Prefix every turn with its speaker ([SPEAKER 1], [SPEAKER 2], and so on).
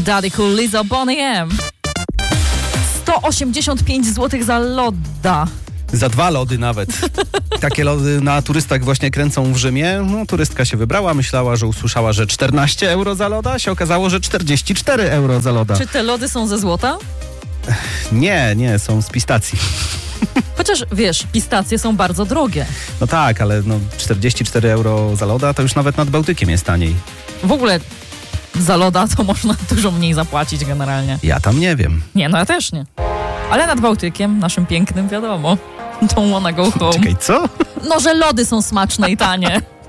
[SPEAKER 1] Daddy Cool, Lizzo, Bonnie M. 185 zł za loda.
[SPEAKER 2] Za 2 lody nawet. Takie lody na turystach właśnie kręcą w Rzymie. No, turystka się wybrała, myślała, że usłyszała, że 14 euro za loda, się okazało, że 44 euro za loda.
[SPEAKER 1] Czy te lody są ze złota?
[SPEAKER 2] Nie, są z pistacji.
[SPEAKER 1] Chociaż wiesz, pistacje są bardzo drogie.
[SPEAKER 2] No tak, ale 44 euro za loda to już nawet nad Bałtykiem jest taniej.
[SPEAKER 1] W ogóle za loda to można dużo mniej zapłacić generalnie.
[SPEAKER 2] Ja tam nie wiem.
[SPEAKER 1] Nie, no ja też nie. Ale nad Bałtykiem, naszym pięknym, wiadomo. Don't wanna go home.
[SPEAKER 2] Czekaj, co?
[SPEAKER 1] No, że lody są smaczne i tanie.